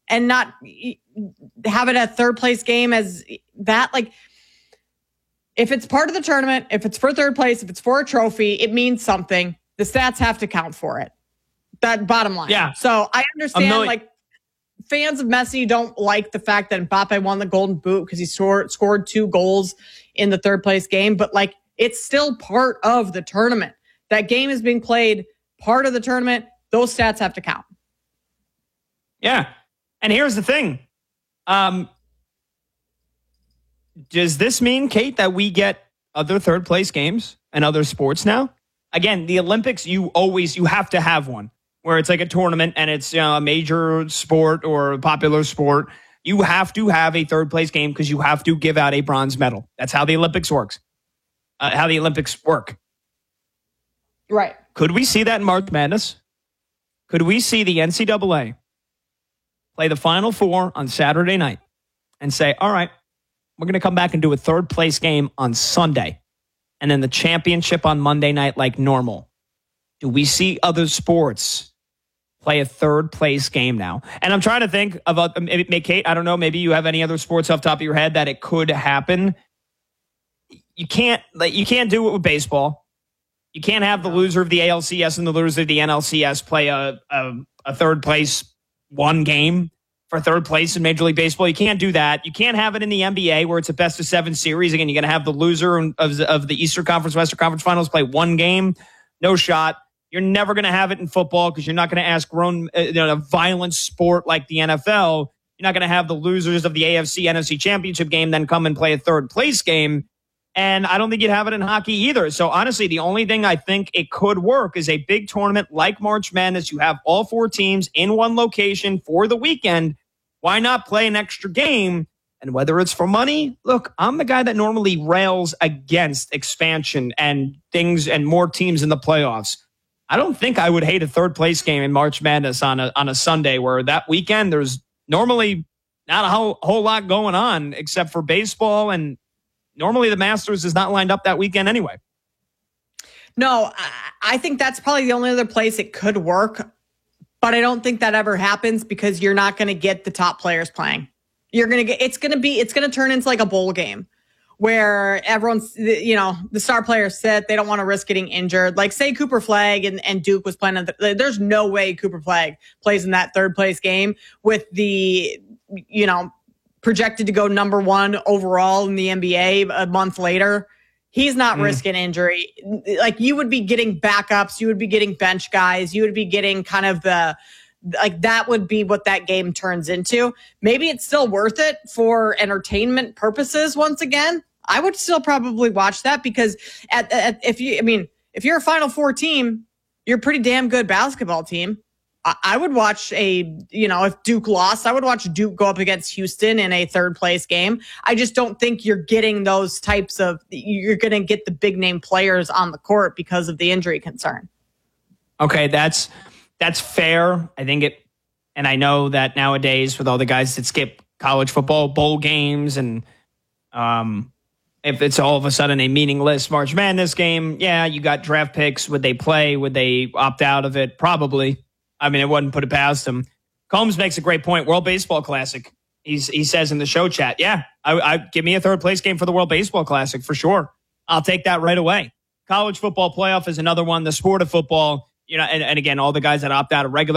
and not have it a third place game as that. Like, if it's part of the tournament, if it's for third place, if it's for a trophy, it means something. The stats have to count for it. That bottom line. Yeah. So I understand, like, fans of Messi don't like the fact that Mbappe won the Golden Boot because he scored 2 goals in the third place game, but like, it's still part of the tournament. That game is being played, part of the tournament. Those stats have to count. Yeah. And here's the thing. Does this mean, Kate, that we get other third place games and other sports now? Again, the Olympics, you have to have one where it's like a tournament and it's a major sport or a popular sport. You have to have a third place game because you have to give out a bronze medal. That's how the Olympics works. Right. Could we see that in March Madness? Could we see the NCAA play the Final Four on Saturday night and say, all right, we're going to come back and do a third place game on Sunday and then the championship on Monday night like normal? Do we see other sports play a third place game now? And I'm trying to think about, Kate, I don't know, maybe you have any other sports off the top of your head that it could happen. You can't do it with baseball. You can't have the loser of the ALCS and the loser of the NLCS play a third place one game for third place in Major League Baseball. You can't do that. You can't have it in the NBA where it's a best of 7 series. Again, you're going to have the loser of the Eastern Conference, Western Conference Finals play one game. No shot. You're never going to have it in football because you're not going to ask a violent sport like the NFL. You're not going to have the losers of the AFC, NFC championship game then come and play a third place game. And I don't think you'd have it in hockey either. So honestly, the only thing I think it could work is a big tournament like March Madness. You have all 4 teams in one location for the weekend. Why not play an extra game? And whether it's for money, look, I'm the guy that normally rails against expansion and things and more teams in the playoffs. I don't think I would hate a third place game in March Madness on a Sunday where that weekend there's normally not a whole lot going on except for baseball, and normally the Masters is not lined up that weekend anyway. No, I think that's probably the only other place it could work, but I don't think that ever happens because you're not going to get the top players playing. It's going to turn into like a bowl game where everyone's, the star players sit, they don't want to risk getting injured. Like say Cooper Flagg and Duke was playing. There's no way Cooper Flagg plays in that third place game with the, projected to go number 1 overall in the NBA a month later. He's not risking injury. Like you would be getting backups, you would be getting bench guys, you would be getting kind of that would be what that game turns into. Maybe it's still worth it for entertainment purposes. Once again, I would still probably watch that because if you're a Final Four team, you're a pretty damn good basketball team. I would watch if Duke lost, I would watch Duke go up against Houston in a third place game. I just don't think you're getting those you're going to get the big name players on the court because of the injury concern. Okay. That's fair. I think and I know that nowadays with all the guys that skip college football bowl games and, if it's all of a sudden a meaningless March Madness game, yeah, you got draft picks. Would they play? Would they opt out of it? Probably. I mean, it wouldn't put it past him. Combs makes a great point. World Baseball Classic. He says in the show chat, yeah, I give me a third place game for the World Baseball Classic for sure. I'll take that right away. College football playoff is another one. The sport of football, and again, all the guys that opt out of regular